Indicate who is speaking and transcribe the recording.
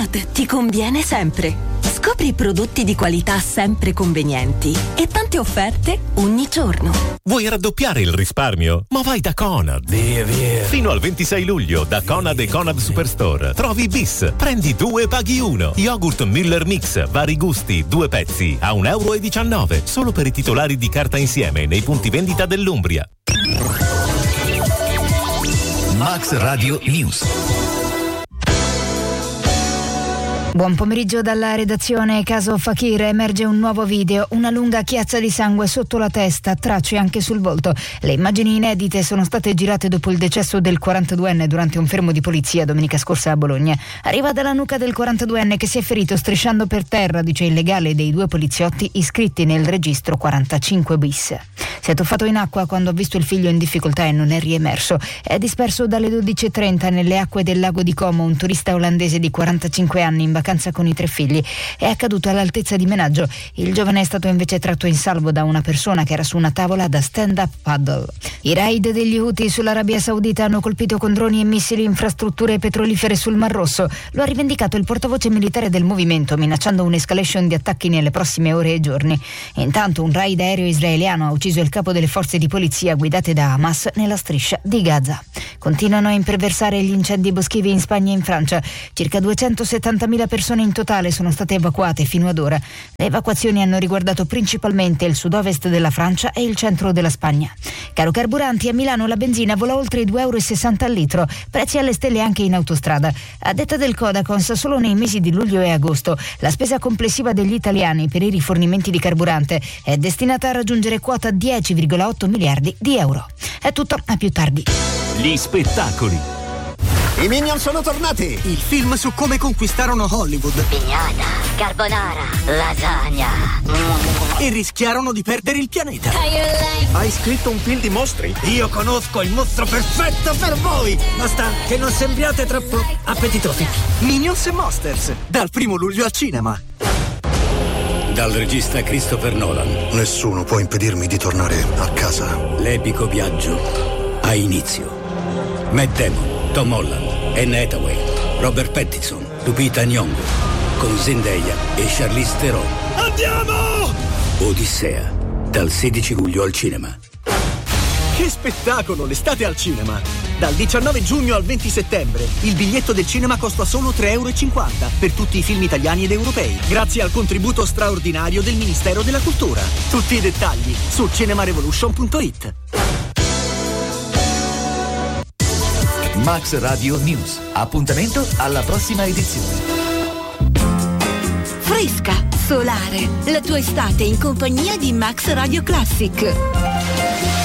Speaker 1: Conad ti conviene sempre. Scopri prodotti di qualità sempre convenienti e tante offerte ogni giorno.
Speaker 2: Vuoi raddoppiare il risparmio? Ma vai da Conad.
Speaker 3: Via.
Speaker 2: Fino al 26 luglio da Conad e Conad Superstore trovi bis, prendi 2 e paghi 1. Yogurt Miller Mix, vari gusti, 2 pezzi a €1,19 solo per i titolari di carta insieme nei punti vendita dell'Umbria.
Speaker 4: Max Radio News.
Speaker 5: Buon pomeriggio dalla redazione. Caso Fakir, emerge un nuovo video, una lunga chiazza di sangue sotto la testa, tracce anche sul volto. Le immagini inedite sono state girate dopo il decesso del 42enne durante un fermo di polizia domenica scorsa a Bologna. Arriva dalla nuca del 42enne che si è ferito strisciando per terra, dice il legale dei 2 poliziotti iscritti nel registro 45 bis. Si è tuffato in acqua quando ha visto il figlio in difficoltà e non è riemerso. È disperso dalle 12:30 nelle acque del lago di Como un turista olandese di 45 anni in vacanza con i 3 figli. È accaduto all'altezza di Menaggio. Il giovane è stato invece tratto in salvo da una persona che era su una tavola da stand-up paddle. I raid degli Houthi sull'Arabia Saudita hanno colpito con droni e missili infrastrutture petrolifere sul Mar Rosso. Lo ha rivendicato il portavoce militare del movimento, minacciando un'escalation di attacchi nelle prossime ore e giorni. Intanto un raid aereo israeliano ha ucciso il capo delle forze di polizia guidate da Hamas nella striscia di Gaza. Continuano a imperversare gli incendi boschivi in Spagna e in Francia. Circa 270.000 persone in totale sono state evacuate fino ad ora. Le evacuazioni hanno riguardato principalmente il sud-ovest della Francia e il centro della Spagna. Caro carburanti, a Milano la benzina vola oltre i €2,60 al litro, prezzi alle stelle anche in autostrada. A detta del Codacons, solo nei mesi di luglio e agosto la spesa complessiva degli italiani per i rifornimenti di carburante è destinata a raggiungere quota 10,8 miliardi di euro. È tutto, a più tardi.
Speaker 2: Gli spettacoli.
Speaker 6: I Minions sono tornati! Il film su come conquistarono Hollywood.
Speaker 7: Pignata, carbonara, lasagna.
Speaker 6: E rischiarono di perdere il pianeta. Hai scritto un film di mostri? Io conosco il mostro perfetto per voi! Basta che non sembriate troppo appetitosi. Minions e Monsters, dal 1 luglio al cinema.
Speaker 8: Dal regista Christopher Nolan.
Speaker 9: Nessuno può impedirmi di tornare a casa.
Speaker 8: L'epico viaggio ha inizio. Matt Damon, Tom Holland, Anne Hathaway, Robert Pattinson, Lupita Nyong'o, con Zendaya e Charlize Theron.
Speaker 6: Andiamo!
Speaker 8: Odissea, dal 16 luglio al cinema.
Speaker 6: Che spettacolo, l'estate al cinema! Dal 19 giugno al 20 settembre il biglietto del cinema costa solo €3,50 per tutti i film italiani ed europei, grazie al contributo straordinario del Ministero della Cultura. Tutti i dettagli su cinemarevolution.it.
Speaker 4: Max Radio News. Appuntamento alla prossima edizione.
Speaker 1: Fresca, solare, la tua estate in compagnia di Max Radio Classic.